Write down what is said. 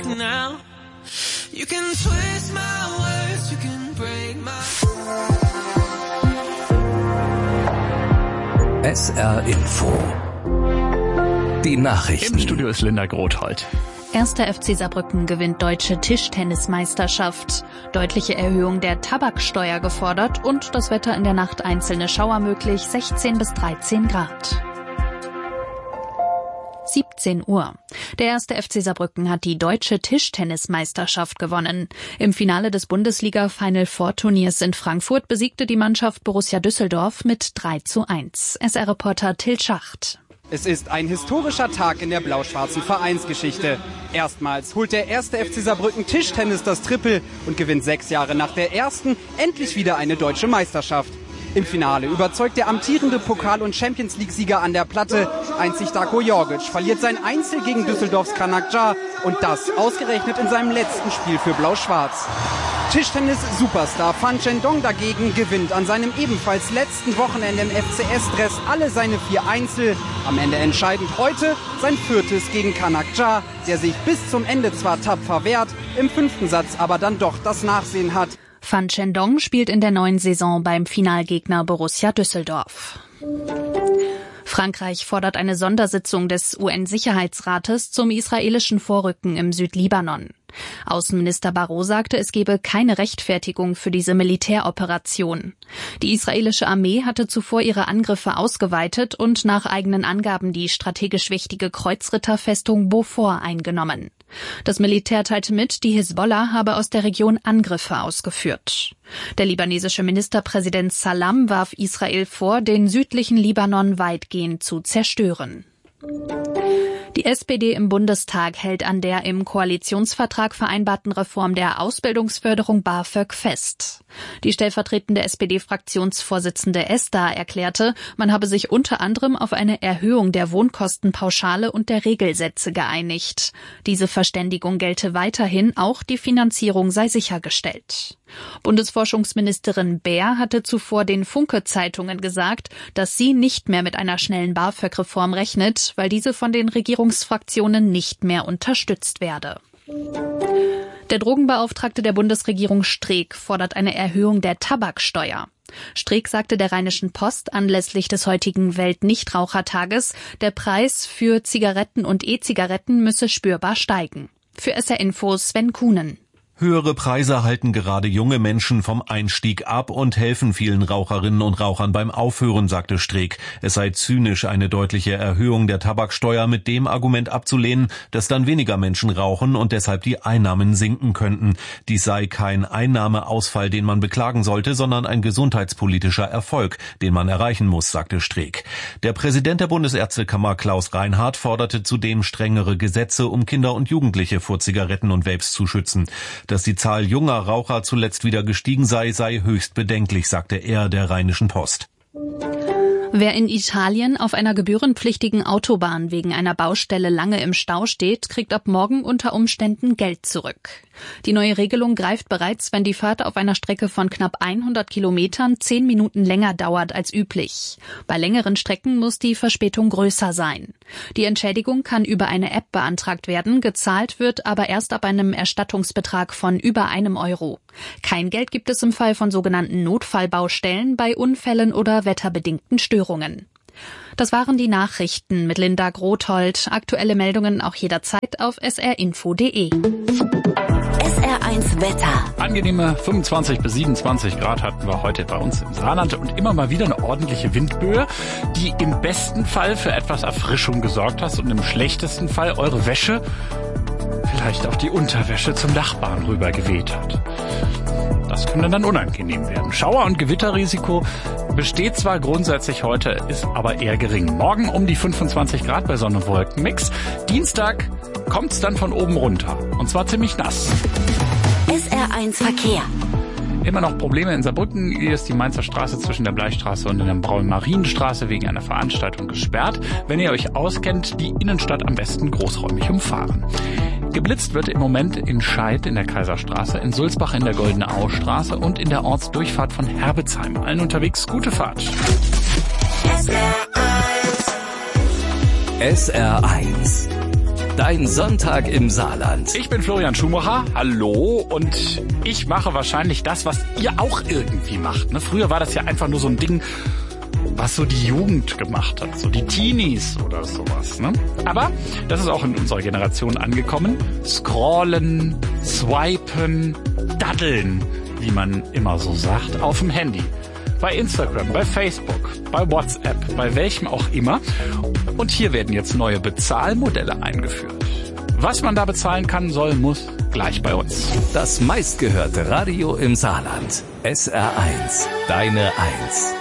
now. You can twist my words, you can break my... SR Info. Die Nachrichten. Im Studio ist Linda Grothold. 1. FC Saarbrücken gewinnt deutsche Tischtennismeisterschaft. Deutliche Erhöhung der Tabaksteuer gefordert und das Wetter in der Nacht einzelne Schauer möglich, 16 bis 13 Grad. 17 Uhr. Der 1. FC Saarbrücken hat die deutsche Tischtennismeisterschaft gewonnen. Im Finale des Bundesliga-Final-Four-Turniers in Frankfurt besiegte die Mannschaft Borussia Düsseldorf mit 3:1. SR-Reporter Till Schacht. Es ist ein historischer Tag in der blau-schwarzen Vereinsgeschichte. Erstmals holt der 1. FC Saarbrücken Tischtennis das Triple und gewinnt 6 Jahre nach der ersten endlich wieder eine deutsche Meisterschaft. Im Finale überzeugt der amtierende Pokal- und Champions-League-Sieger an der Platte. Einzig Darko Jorgic verliert sein Einzel gegen Düsseldorfs Kanak-Jar und das ausgerechnet in seinem letzten Spiel für Blau-Schwarz. Tischtennis-Superstar Fan Chendong dagegen gewinnt an seinem ebenfalls letzten Wochenende im FCS-Dress alle seine 4 Einzel. Am Ende entscheidend heute sein 4. gegen Kanak-Jar, der sich bis zum Ende zwar tapfer wehrt, im 5. Satz aber dann doch das Nachsehen hat. Fan Chendong spielt in der neuen Saison beim Finalgegner Borussia Düsseldorf. Frankreich fordert eine Sondersitzung des UN-Sicherheitsrates zum israelischen Vorrücken im Südlibanon. Außenminister Barrot sagte, es gebe keine Rechtfertigung für diese Militäroperation. Die israelische Armee hatte zuvor ihre Angriffe ausgeweitet und nach eigenen Angaben die strategisch wichtige Kreuzritterfestung Beaufort eingenommen. Das Militär teilte mit, die Hisbollah habe aus der Region Angriffe ausgeführt. Der libanesische Ministerpräsident Salam warf Israel vor, den südlichen Libanon weitgehend zu zerstören. Die SPD im Bundestag hält an der im Koalitionsvertrag vereinbarten Reform der Ausbildungsförderung BAföG fest. Die stellvertretende SPD-Fraktionsvorsitzende Esther erklärte, man habe sich unter anderem auf eine Erhöhung der Wohnkostenpauschale und der Regelsätze geeinigt. Diese Verständigung gelte weiterhin, auch die Finanzierung sei sichergestellt. Bundesforschungsministerin Baer hatte zuvor den Funke-Zeitungen gesagt, dass sie nicht mehr mit einer schnellen BAföG-Reform rechnet, weil diese von den Regierungsfraktionen nicht mehr unterstützt werde. Der Drogenbeauftragte der Bundesregierung Streeck fordert eine Erhöhung der Tabaksteuer. Streeck sagte der Rheinischen Post anlässlich des heutigen Weltnichtrauchertages, der Preis für Zigaretten und E-Zigaretten müsse spürbar steigen. Für SR Info Sven Kuhnen. Höhere Preise halten gerade junge Menschen vom Einstieg ab und helfen vielen Raucherinnen und Rauchern beim Aufhören, sagte Streeck. Es sei zynisch, eine deutliche Erhöhung der Tabaksteuer mit dem Argument abzulehnen, dass dann weniger Menschen rauchen und deshalb die Einnahmen sinken könnten. Dies sei kein Einnahmeausfall, den man beklagen sollte, sondern ein gesundheitspolitischer Erfolg, den man erreichen muss, sagte Streeck. Der Präsident der Bundesärztekammer Klaus Reinhardt forderte zudem strengere Gesetze, um Kinder und Jugendliche vor Zigaretten und Vapes zu schützen. Dass die Zahl junger Raucher zuletzt wieder gestiegen sei höchst bedenklich, sagte er der Rheinischen Post. Wer in Italien auf einer gebührenpflichtigen Autobahn wegen einer Baustelle lange im Stau steht, kriegt ab morgen unter Umständen Geld zurück. Die neue Regelung greift bereits, wenn die Fahrt auf einer Strecke von knapp 100 Kilometern 10 Minuten länger dauert als üblich. Bei längeren Strecken muss die Verspätung größer sein. Die Entschädigung kann über eine App beantragt werden, gezahlt wird aber erst ab einem Erstattungsbetrag von über €1. Kein Geld gibt es im Fall von sogenannten Notfallbaustellen, bei Unfällen oder wetterbedingten Störungen. Das waren die Nachrichten mit Linda Grothold. Aktuelle Meldungen auch jederzeit auf srinfo.de. SR1 Wetter. Angenehme 25 bis 27 Grad hatten wir heute bei uns im Saarland und immer mal wieder eine ordentliche Windböe, die im besten Fall für etwas Erfrischung gesorgt hat und im schlechtesten Fall eure Wäsche, vielleicht auch die Unterwäsche, zum Nachbarn rüber geweht hat. Das könnte dann unangenehm werden. Schauer- und Gewitterrisiko besteht zwar grundsätzlich heute, ist aber eher gering. Morgen um die 25 Grad bei Sonne- und Wolkenmix. Dienstag kommt's dann von oben runter. Und zwar ziemlich nass. SR1 Verkehr. Immer noch Probleme in Saarbrücken. Hier ist die Mainzer Straße zwischen der Bleichstraße und der Braun-Marienstraße wegen einer Veranstaltung gesperrt. Wenn ihr euch auskennt, die Innenstadt am besten großräumig umfahren. Geblitzt wird im Moment in Scheid in der Kaiserstraße, in Sulzbach in der Goldene Austraße und in der Ortsdurchfahrt von Herbezheim. Allen unterwegs gute Fahrt. SR1. Dein Sonntag im Saarland. Ich bin Florian Schumacher, hallo, und ich mache wahrscheinlich das, was ihr auch irgendwie macht. Ne? Früher war das ja einfach nur so ein Ding, was so die Jugend gemacht hat, so die Teenies oder sowas. Ne? Aber das ist auch in unserer Generation angekommen. Scrollen, swipen, daddeln, wie man immer so sagt, auf dem Handy. Bei Instagram, bei Facebook, bei WhatsApp, bei welchem auch immer. Und hier werden jetzt neue Bezahlmodelle eingeführt. Was man da bezahlen kann, soll, muss, gleich bei uns. Das meistgehörte Radio im Saarland. SR1, deine 1.